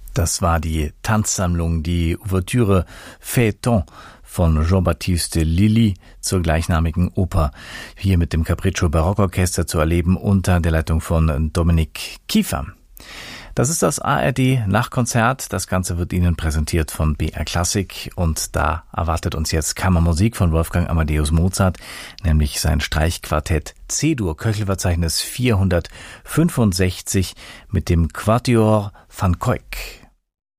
Das war die Tanzsammlung, die Ouvertüre Feuilleton von Jean-Baptiste Lully zur gleichnamigen Oper, hier mit dem Capriccio Barockorchester zu erleben unter der Leitung von Dominik Kiefer. Das ist das ARD Nachtkonzert. Das Ganze wird Ihnen präsentiert von BR Klassik und da erwartet uns jetzt Kammermusik von Wolfgang Amadeus Mozart, nämlich sein Streichquartett C-Dur, Köchelverzeichnis 465 mit dem Quatuor van Cuyck.